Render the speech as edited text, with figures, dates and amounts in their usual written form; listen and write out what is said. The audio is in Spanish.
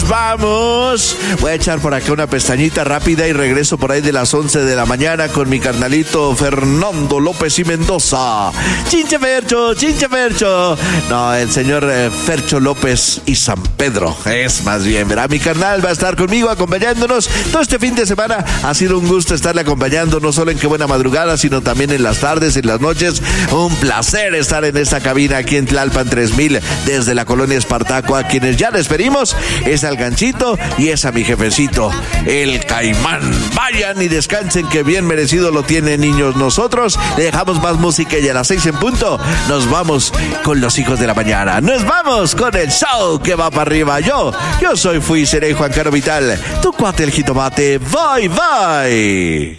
nos vamos. Voy a echar por acá una pestañita rápida y regreso por ahí de las 11 de la mañana con mi carnalito Fernando López y Mendoza. Chinche Fercho. No, el señor Fercho López y San Pedro. Es más bien, verá, mi carnal va a estar conmigo acompañándonos todo este fin de semana. Ha sido un gusto estarle acompañando, no solo en Qué Buena Madrugada, sino también en las tardes, en las noches. Un placer estar en esta cabina aquí en Tlalpan 3000, desde la colonia Espartaco. A quienes ya despedimos es al Ganchito y es a mi jefecito, el Caimán. Vayan y descansen, que bien merecido lo tienen, niños. Nosotros le dejamos más música y a las 6 en punto nos vamos con los hijos de la mañana. Nos vamos con el show que va para arriba. Yo fui y seré Juan Carlos Vital, tu cuate el jitomate. Bye.